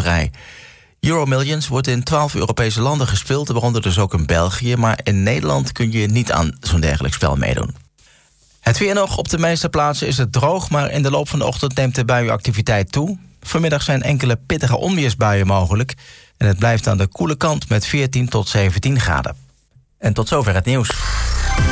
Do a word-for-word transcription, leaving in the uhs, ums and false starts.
loterij. Euro Millions wordt in twaalf Europese landen gespeeld, waaronder dus ook in België. Maar in Nederland kun je niet aan zo'n dergelijk spel meedoen. Het weer nog. Op de meeste plaatsen is het droog, maar in de loop van de ochtend neemt de buienactiviteit toe. Vanmiddag zijn enkele pittige onweersbuien mogelijk. En het blijft aan de koele kant met veertien tot zeventien graden. En tot zover het nieuws.